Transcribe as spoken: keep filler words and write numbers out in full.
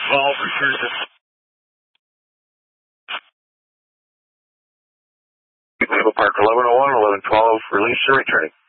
twelve, return to... Park eleven oh one, eleven twelve, release and returning.